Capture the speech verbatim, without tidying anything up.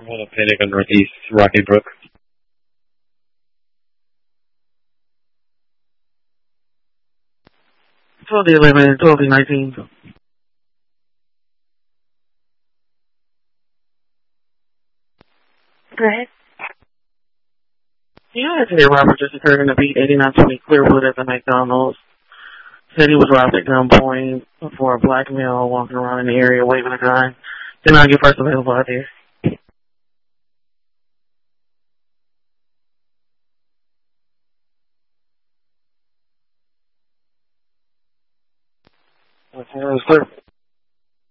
Hold up, Panic on Northeast, Rocky Brook. twelve to eleven, twelve to nineteen. Go ahead. Yeah, accident robbery just occurred in the beat eighty-nine twenty Clearwood at the McDonald's. Said he was robbed at gunpoint for a black male walking around in the area waving a gun. Did not get first available out there. Okay, that was clear.